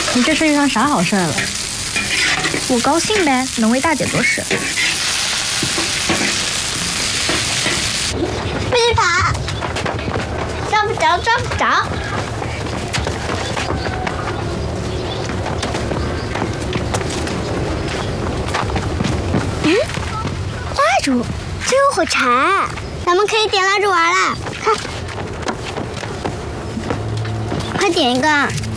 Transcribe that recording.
你这是遇上啥好事了？ 我高兴呗，能为大姐做事。 不许跑！抓不着，抓不着！蜡烛，这有火柴，咱们可以点蜡烛玩了。看，快点一个。